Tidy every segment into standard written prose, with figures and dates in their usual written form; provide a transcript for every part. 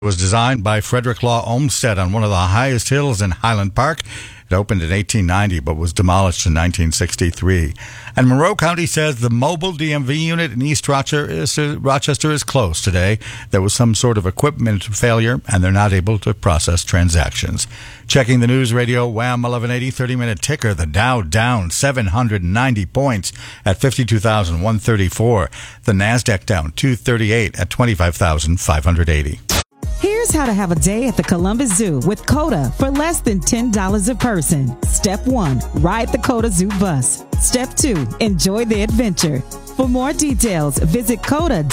Was designed by Frederick Law Olmsted on one of the highest hills in Highland Park. It opened in 1890 but was demolished in 1963. And Monroe County says the mobile DMV unit in East Rochester is closed today. There was some sort of equipment failure and they're not able to process transactions. Checking the news radio, Wham 1180 30-minute ticker. The Dow down 790 points at 52,134. The NASDAQ down 238 at 25,580. Here's how to have a day at the Columbus Zoo with COTA for less than $10 a person. Step 1, ride the COTA Zoo bus. Step 2, enjoy the adventure. For more details, visit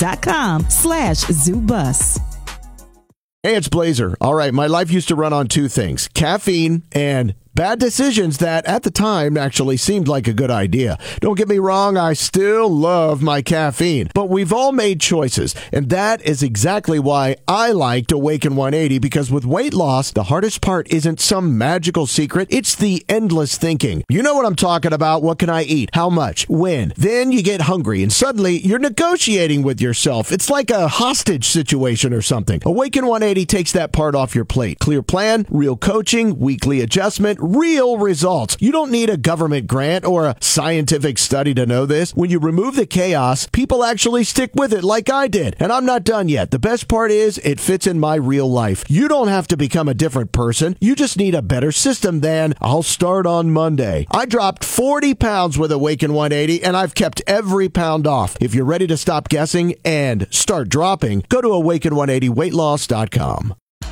COTA.com/zoobus. Hey, it's Blazer. All right, my life used to run on two things, caffeine and bad decisions that at the time actually seemed like a good idea. Don't get me wrong, I still love my caffeine, but we've all made choices, and that is exactly why I liked Awaken 180, because with weight loss, the hardest part isn't some magical secret, it's the endless thinking. You know what I'm talking about. What can I eat? How much? When? Then you get hungry, and suddenly you're negotiating with yourself. It's like a hostage situation or something. Awaken 180 takes that part off your plate. Clear plan, real coaching, weekly adjustment, real results. You don't need a government grant or a scientific study to know this. When you remove the chaos, people actually stick with it like I did. And I'm not done yet. The best part is it fits in my real life. You don't have to become a different person. You just need a better system than I'll start on Monday. I dropped 40 pounds with Awaken 180 and I've kept every pound off. If you're ready to stop guessing and start dropping, go to awaken180weightloss.com.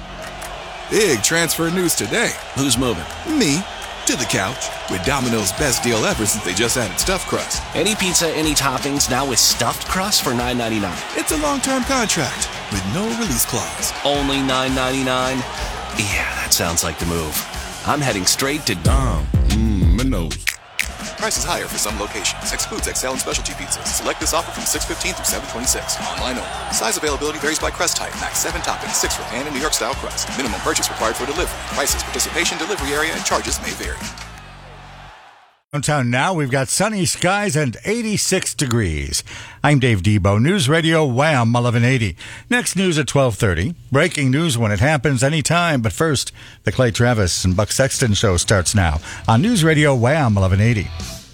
Big transfer news today. Who's moving? Me. To the couch. With Domino's best deal ever since they just added stuffed crust. Any pizza, any toppings, now with stuffed crust for $9.99. It's a long-term contract with no release clause. Only $9.99? Yeah, that sounds like the move. I'm heading straight to Domino's. Prices higher for some locations. Excludes XL and specialty pizzas. Select this offer from 6/15 through 7/26. Online only. Size availability varies by crust type. Max 7 toppings, 6 for pan and New York style crust. Minimum purchase required for delivery. Prices, participation, delivery area, and charges may vary. Downtown now, we've got sunny skies and 86 degrees. I'm Dave Debo, News Radio Wham 1180. Next news at 12:30. Breaking news when it happens anytime. But first, the Clay Travis and Buck Sexton show starts now on News Radio Wham 1180.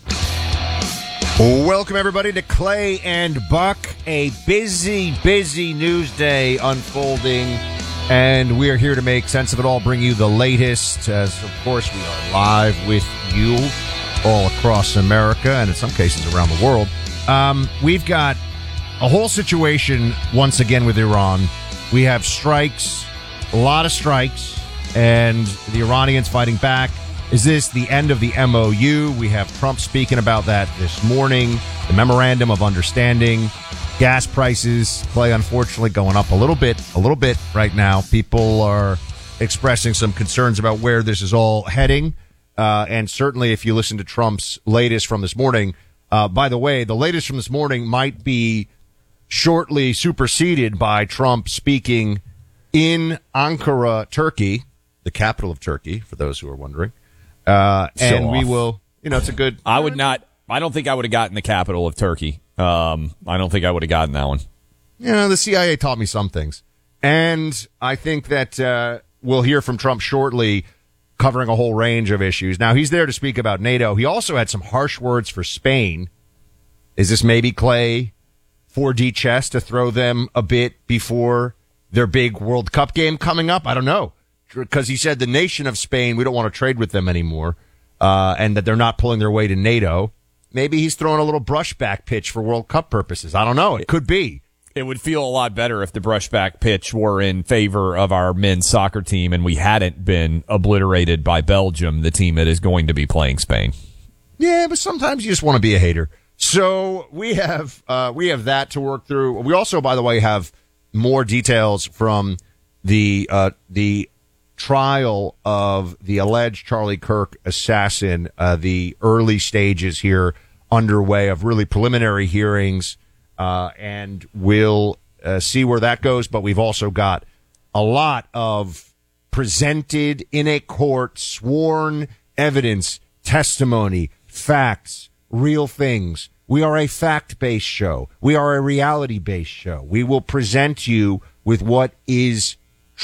Welcome, everybody, to Clay and Buck. A busy, busy news day unfolding, and we are here to make sense of it all, bring you the latest, as, of course, we are live with you all across America and in some cases around the world. We've got a whole situation once again with Iran. We have strikes, a lot of strikes, and the Iranians fighting back. Is this the end of the MOU? We have Trump speaking about that this morning. The memorandum of understanding. Gas prices, Clay, unfortunately going up a little bit right now. People are expressing some concerns about where this is all heading. And certainly if you listen to Trump's latest from this morning, by the way, the latest from this morning might be shortly superseded by Trump speaking in Ankara, Turkey, the capital of Turkey, for those who are wondering. And we will, it's a good... I don't think I would have gotten the capital of Turkey. I don't think I would have gotten that one. The CIA taught me some things. And I think that we'll hear from Trump shortly, covering a whole range of issues. Now, he's there to speak about NATO. He also had some harsh words for Spain. Is this maybe, Clay, 4D chess to throw them a bit before their big World Cup game coming up? I don't know. Because he said the nation of Spain, we don't want to trade with them anymore, and that they're not pulling their weight in NATO. Maybe he's throwing a little brushback pitch for World Cup purposes. I don't know. It could be. It would feel a lot better if the brushback pitch were in favor of our men's soccer team and we hadn't been obliterated by Belgium, the team that is going to be playing Spain. Yeah, but sometimes you just want to be a hater. So we have that to work through. We also, by the way, have more details from the trial of the alleged Charlie Kirk assassin, the early stages here underway of really preliminary hearings, and we'll see where that goes. But we've also got a lot of presented in a court, sworn evidence, testimony, facts, real things. We are a fact-based show. We are a reality-based show. We will present you with what is